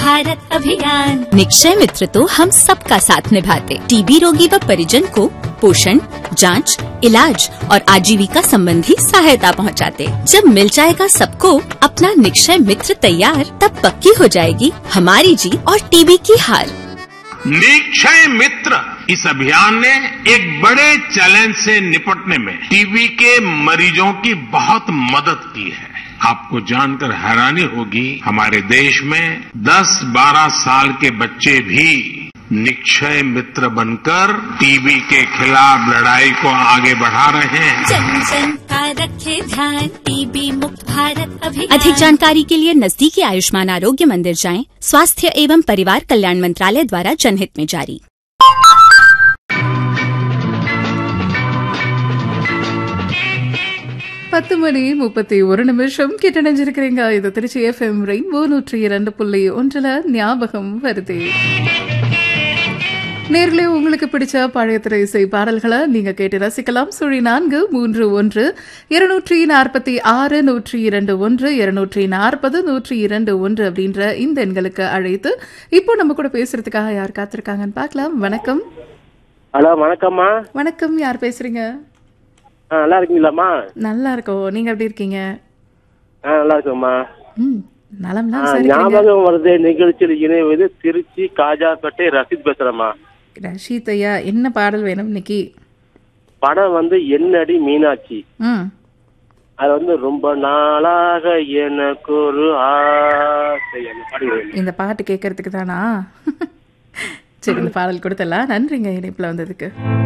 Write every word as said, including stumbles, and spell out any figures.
भारत अभियान। निक्षय मित्र तो हम सबका साथ निभाते, टीबी रोगी व परिजन को पोषण, जांच, इलाज और आजीविका संबंधी सहायता पहुंचाते। जब मिल जाएगा सबको अपना निक्षय मित्र तैयार, तब पक्की हो जाएगी हमारी जीत और टीबी की हार। निक्षय मित्र इस अभियान ने एक बड़े चैलेंज से निपटने में टीबी के मरीजों की बहुत मदद की है। आपको जानकर हैरानी होगी, हमारे देश में दस बारह साल के बच्चे भी निक्षय मित्र बनकर टीबी के खिलाफ लड़ाई को आगे बढ़ा रहे हैं। जन जन का रखे ध्यान, टीबी मुक्त भारत अभियान। अधिक जानकारी के लिए नजदीकी आयुष्मान आरोग्य मंदिर जाएं। स्वास्थ्य एवं परिवार कल्याण मंत्रालय द्वारा जनहित में जारी। பத்து மணி முப்பத்தி ஒரு நிமிஷம் கிட்டணிஞ்சிருக்கிறீங்க. இது திருச்சி எஃப்எம் ரெயின்போ நூற்றி இரண்டு புள்ளி ஒன்றுல ஞாபகம் வருது. நேர்களே, உங்களுக்கு பிடிச்ச பழைய திரை இசை பாடல்களை நீங்க கேட்டு ரசிக்கலாம். சுழி நான்கு மூன்று ஒன்று இருநூற்றி நாற்பத்தி ஆறு நூற்றி இரண்டு ஒன்று இருநூற்றி நாற்பது நூற்றி இரண்டு ஒன்று அப்படின்ற இந்த எண்களுக்கு அழைத்து இப்போ நம்ம கூட பேசுறதுக்காக யார் காத்திருக்காங்கன்னு பார்க்கலாம். வணக்கம். ஹலோ, வணக்கம்மா. வணக்கம், யார் பேசுறீங்க? நல்லா இருக்கீங்களாம்மா? நல்லா இருக்கோம், நீங்க எப்படி இருக்கீங்க? நல்லா இருக்கோம்மா. ஞாபகம் வருது நிகழ்ச்சியில் இணைவது திருச்சி காஜாப்பேட்டை ரஷீத் பேசுறேம்மா. ரஷீத் ஐயா, என்ன பாடல் வேணும் இன்னைக்கு? படம் வந்து என்னடி மீனாட்சி. அது வந்து ரொம்ப நாளாக எனக்கு ஒரு ஆசை. இந்த பாட்டு கேட்கறதுக்கு தானா? சரி, இந்த பாடல் கொடுத்தலாம். நன்றிங்க இணைப்புல வந்ததுக்கு.